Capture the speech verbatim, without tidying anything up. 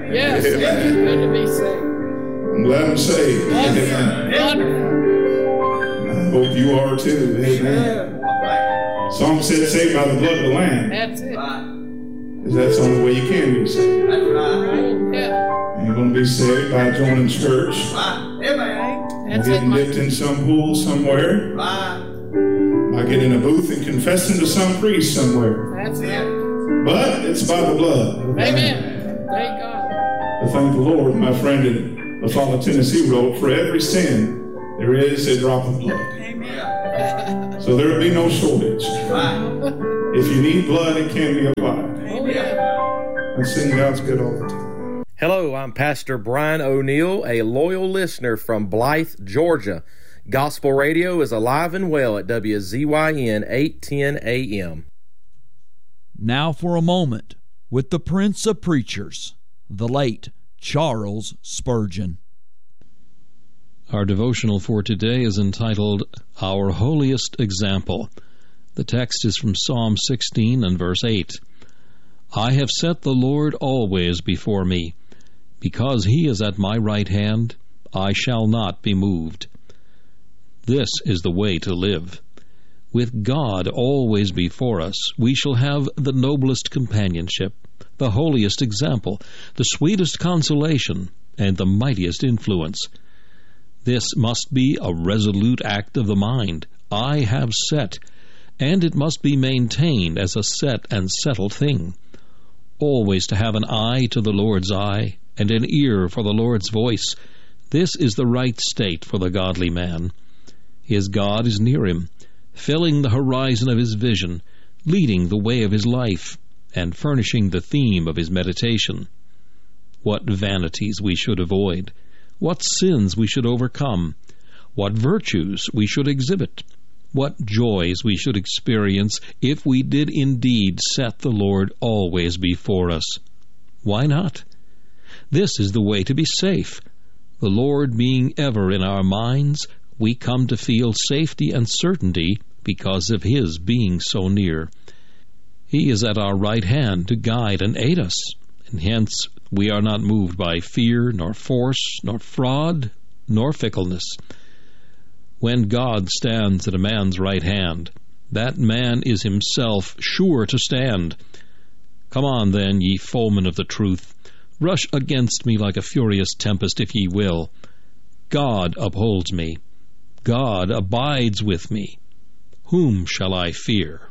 Yes, it's good to be saved. I'm glad I'm saved. Wonderful. I hope you are too. Amen. Psalm said, saved by the blood of the Lamb. That's it. Because that's the only way you can be saved. That's right. Yeah. And you're going to be saved by joining church. That's it. Getting dipped in some pool somewhere. By getting in a booth and confessing to some priest somewhere. That's it. But it's by the blood. Amen. Thank God. I thank the Lord. My friend in La Folla, Tennessee wrote, for every sin there is a drop of blood. Amen. So there will be no shortage. If you need blood, it can be applied. Oh, yeah. And sin God's good all the time. Hello, I'm Pastor Brian O'Neill, a loyal listener from Blythe, Georgia. Gospel Radio is alive and well at W Z Y N eight ten A M. Now for a moment with the Prince of Preachers, the late Charles Spurgeon. Our devotional for today is entitled, Our Holiest Example. The text is from Psalm sixteen and verse eight. I have set the Lord always before me. Because he is at my right hand, I shall not be moved. This is the way to live. With God always before us, we shall have the noblest companionship, the holiest example, the sweetest consolation, and the mightiest influence. This must be a resolute act of the mind. I have set, and it must be maintained as a set and settled thing. Always to have an eye to the Lord's eye, and an ear for the Lord's voice. This is the right state for the godly man. His God is near him, filling the horizon of his vision, leading the way of his life, and furnishing the theme of his meditation. What vanities we should avoid, what sins we should overcome, what virtues we should exhibit, what joys we should experience if we did indeed set the Lord always before us. Why not? This is the way to be safe. The Lord being ever in our minds, we come to feel safety and certainty because of His being so near. He is at our right hand to guide and aid us, and hence we are not moved by fear, nor force, nor fraud, nor fickleness. When God stands at a man's right hand, that man is himself sure to stand. Come on, then, ye foemen of the truth. Rush against me like a furious tempest, if ye will. God upholds me. God abides with me. Whom shall I fear?